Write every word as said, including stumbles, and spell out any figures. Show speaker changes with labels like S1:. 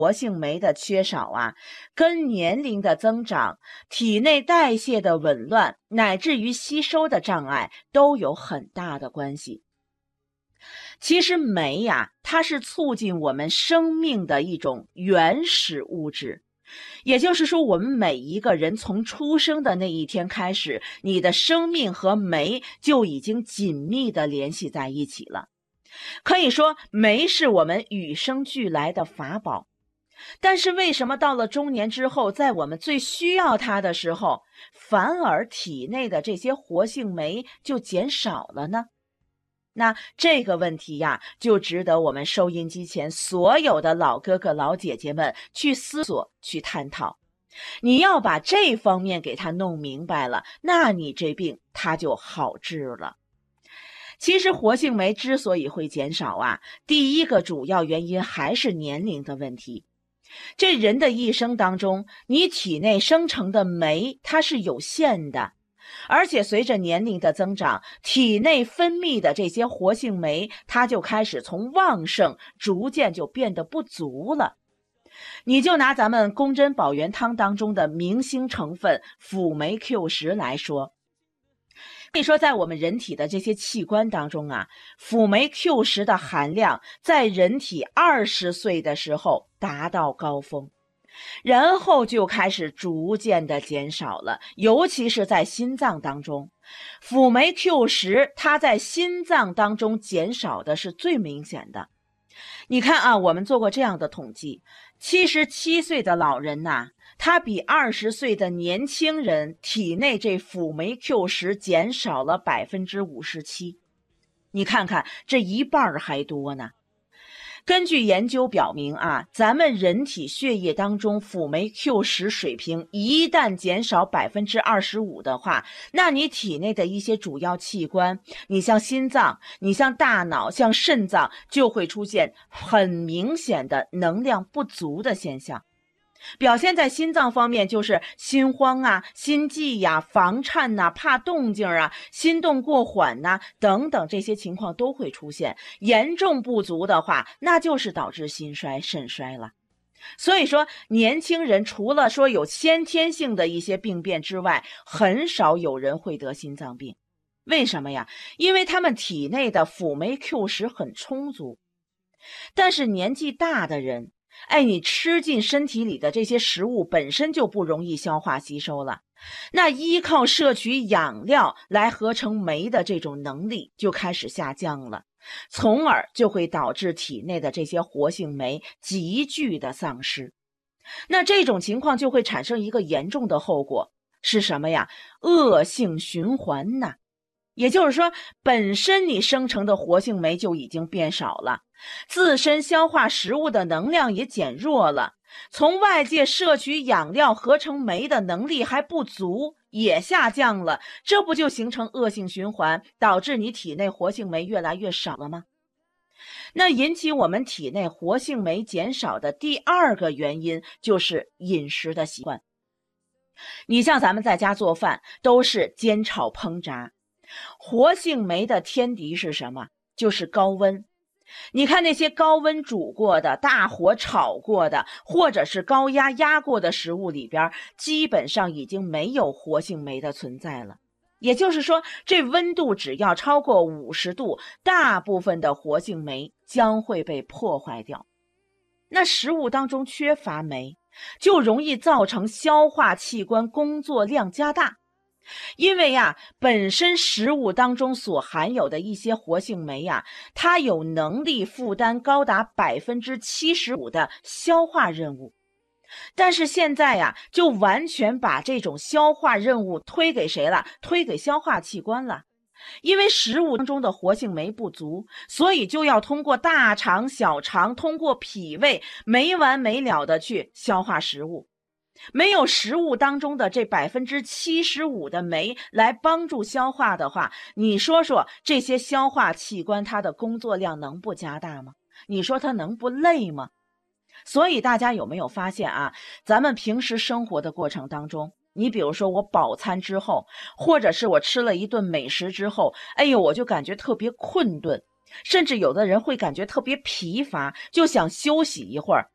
S1: 活性酶的缺少啊，跟年龄的增长、体内代谢的紊乱，乃至于吸收的障碍都有很大的关系。其实酶呀，它是促进我们生命的一种原始物质。也就是说，我们每一个人从出生的那一天开始，你的生命和酶就已经紧密地联系在一起了。可以说，酶是我们与生俱来的法宝。但是为什么到了中年之后，在我们最需要它的时候，反而体内的这些活性酶就减少了呢？那这个问题呀，就值得我们收音机前所有的老哥哥老姐姐们去思索、去探讨。你要把这方面给它弄明白了，那你这病它就好治了。其实活性酶之所以会减少啊，第一个主要原因还是年龄的问题。这人的一生当中，你体内生成的酶它是有限的。而且随着年龄的增长，体内分泌的这些活性酶，它就开始从旺盛逐渐就变得不足了。你就拿咱们宫针保元汤当中的明星成分辅酶 Q 十 来说，可以说在我们人体的这些器官当中啊，辅酶 Q 十 的含量在人体二十岁的时候达到高峰。然后就开始逐渐的减少了，尤其是在心脏当中，辅酶 Q 十 它在心脏当中减少的是最明显的。你看啊，我们做过这样的统计，七十七岁的老人呐、啊，他比二十岁的年轻人体内这辅酶 Q 十 减少了 百分之五十七。 你看看这一半还多呢。根据研究表明啊，咱们人体血液当中辅酶 Q 十 水平一旦减少 百分之二十五 的话，那你体内的一些主要器官，你像心脏，你像大脑，像肾脏，就会出现很明显的能量不足的现象。表现在心脏方面就是心慌啊、心悸呀、啊、房颤呐、啊、怕动静啊、心动过缓呐、啊、等等，这些情况都会出现。严重不足的话，那就是导致心衰、肾衰了。所以说，年轻人除了说有先天性的一些病变之外，很少有人会得心脏病。为什么呀？因为他们体内的辅酶 Q 十 很充足。但是年纪大的人，哎，你吃进身体里的这些食物本身就不容易消化吸收了，那依靠摄取养料来合成酶的这种能力就开始下降了，从而就会导致体内的这些活性酶急剧的丧失。那这种情况就会产生一个严重的后果，是什么呀？恶性循环呐。也就是说，本身你生成的活性酶就已经变少了，自身消化食物的能量也减弱了，从外界摄取养料合成酶的能力还不足，也下降了，这不就形成恶性循环，导致你体内活性酶越来越少了吗？那引起我们体内活性酶减少的第二个原因就是饮食的习惯。你像咱们在家做饭都是煎炒烹炸，活性酶的天敌是什么？就是高温。你看那些高温煮过的、大火炒过的，或者是高压压过的食物里边，基本上已经没有活性酶的存在了。也就是说，这温度只要超过五十度，大部分的活性酶将会被破坏掉。那食物当中缺乏酶，就容易造成消化器官工作量加大。因为呀，本身食物当中所含有的一些活性酶呀，它有能力负担高达 百分之七十五 的消化任务。但是现在呀，就完全把这种消化任务推给谁了？推给消化器官了。因为食物当中的活性酶不足，所以就要通过大肠、小肠，通过脾胃，没完没了的去消化食物。没有食物当中的这 百分之七十五 的酶来帮助消化的话，你说说这些消化器官它的工作量能不加大吗？你说它能不累吗？所以大家有没有发现啊，咱们平时生活的过程当中，你比如说我饱餐之后，或者是我吃了一顿美食之后，哎呦，我就感觉特别困顿，甚至有的人会感觉特别疲乏，就想休息一会儿。